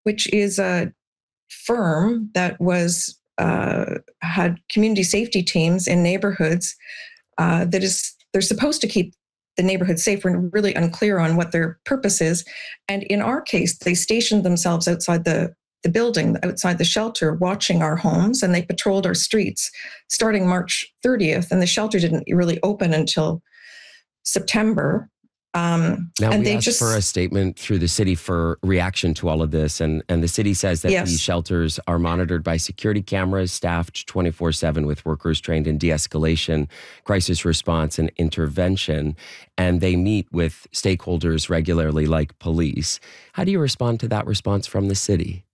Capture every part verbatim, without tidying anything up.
which is a firm that was uh, had community safety teams in neighborhoods uh, that is they're supposed to keep the neighborhood safe. We're really unclear on what their purpose is. And in our case, they stationed themselves outside the, the building, outside the shelter, watching our homes, and they patrolled our streets starting March thirtieth. And the shelter didn't really open until September. Um, now, and we they asked just, for a statement through the city for reaction to all of this. And, and the city says that yes. these shelters are monitored by security cameras, staffed twenty-four seven with workers trained in de-escalation, crisis response, and intervention. And they meet with stakeholders regularly, like police. How do you respond to that response from the city?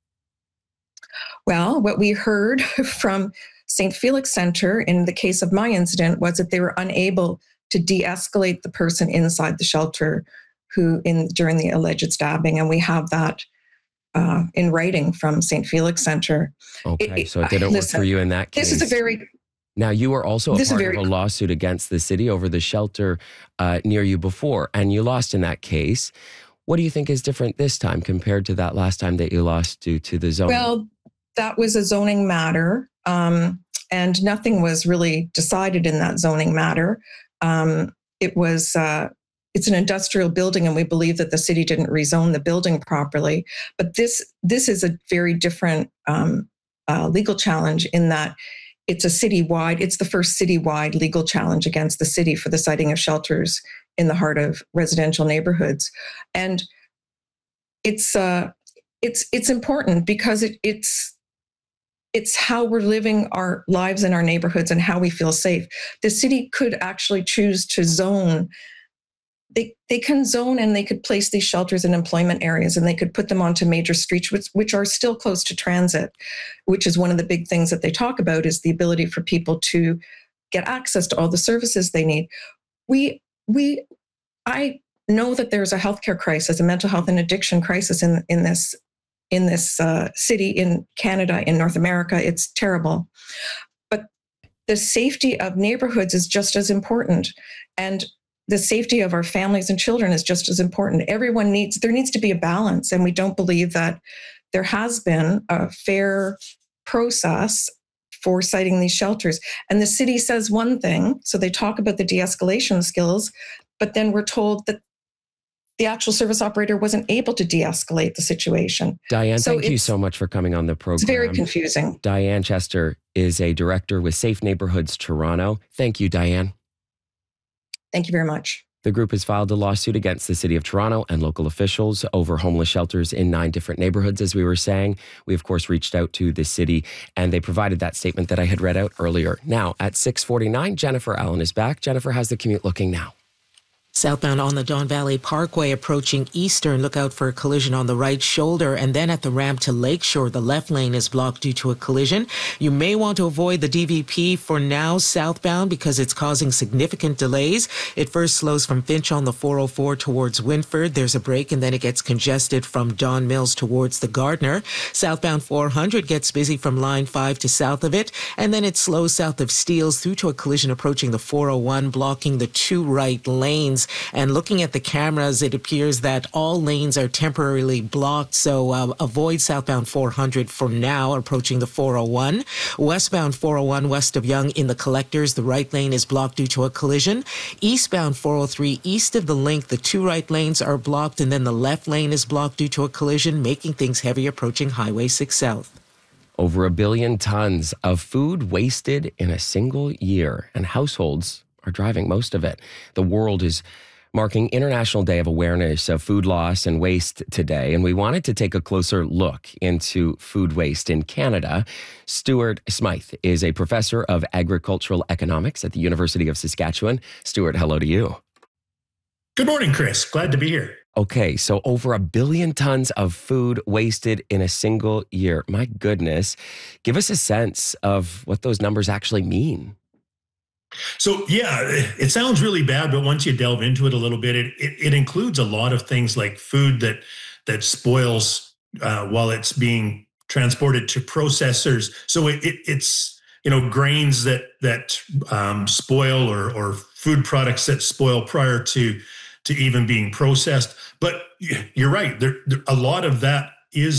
Well, what we heard from Saint Felix Center in the case of my incident was that they were unable to de-escalate the person inside the shelter who in during the alleged stabbing. And we have that uh, in writing from Saint Felix Center. Okay, it, so it didn't uh, work listen, for you in that case. This is a very... Now, you were also a this part is very, of a lawsuit against the city over the shelter uh, near you before, and you lost in that case. What do you think is different this time compared to that last time that you lost due to the zoning? Well, that was a zoning matter, um, and nothing was really decided in that zoning matter. Um, it was, uh, it's an industrial building, and we believe that the city didn't rezone the building properly. But this, this is a very different um, uh, legal challenge in that it's a citywide, it's the first citywide legal challenge against the city for the siting of shelters in the heart of residential neighborhoods. And it's, uh, it's, it's important because it, it's, It's how we're living our lives in our neighborhoods and how we feel safe. The city could actually choose to zone. They they can zone and they could place these shelters in employment areas, and they could put them onto major streets, which, which are still close to transit, which is one of the big things that they talk about is the ability for people to get access to all the services they need. We we I know that there's a healthcare crisis, a mental health and addiction crisis in in this in this uh, city, in Canada, in North America. It's terrible. But the safety of neighborhoods is just as important. And the safety of our families and children is just as important. Everyone needs, there needs to be a balance. And we don't believe that there has been a fair process for siting these shelters. And the city says one thing, so they talk about the de-escalation skills, but then we're told that the actual service operator wasn't able to de-escalate the situation. Diane, so thank you so much for coming on the program. It's very confusing. Diane Chester is a director with Safe Neighborhoods Toronto. Thank you, Diane. Thank you very much. The group has filed a lawsuit against the City of Toronto and local officials over homeless shelters in nine different neighborhoods, as we were saying. We, of course, reached out to the city, and they provided that statement that I had read out earlier. Now, at six forty-nine, Jennifer Allen is back. Jennifer, how's the commute looking now? Southbound on the Don Valley Parkway approaching Eastern, look out for a collision on the right shoulder. And then at the ramp to Lakeshore, the left lane is blocked due to a collision. You may want to avoid the D V P for now southbound because it's causing significant delays. It first slows from Finch on the four oh four towards Winford. There's a break, and then it gets congested from Don Mills towards the Gardner. Southbound four hundred gets busy from line five to south of it. And then it slows south of Steeles through to a collision approaching the four oh one, blocking the two right lanes. And looking at the cameras, it appears that all lanes are temporarily blocked. So uh, avoid southbound four hundred for now, approaching the four oh one. Westbound four oh one west of Yonge in the Collectors, the right lane is blocked due to a collision. Eastbound four oh three east of the Link, the two right lanes are blocked, and then the left lane is blocked due to a collision, making things heavy approaching Highway six South. Over a billion tons of food wasted in a single year, and households are driving most of it. The world is marking International Day of Awareness of Food Loss and Waste today, and we wanted to take a closer look into food waste in Canada. Stuart Smythe is a professor of agricultural economics at the University of Saskatchewan. Stuart, hello to you. Good morning, Chris. Glad to be here. Okay, so over a billion tons of food wasted in a single year. My goodness. Give us a sense of what those numbers actually mean. So, yeah, it sounds really bad, but once you delve into it a little bit, it it, it includes a lot of things like food that that spoils uh, while it's being transported to processors. So it, it it's, you know, grains that that um, spoil or or food products that spoil prior to to even being processed. But you're right, there, there a lot of that is